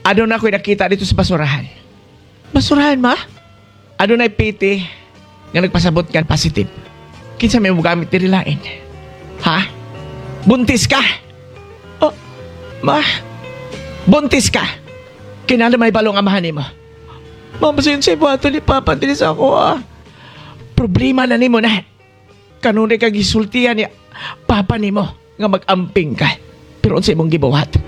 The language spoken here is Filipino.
Ano na ako'y nakita dito sa basurahan. Basurahan, ma? Ano na'y PT nga nagpasabot nga positive. Kinsa may mugamit nirilain. Ha? Buntis ka? Oh, ma? Buntis ka? Kinala may balong amahan mo. Mama, sa yun sa ibato ni Papa, tinis ako, Problema na nimo na. Kanunay kag gisultihan ni Papa nimo nga mag-amping ka. Pero unsay imong gibuhat?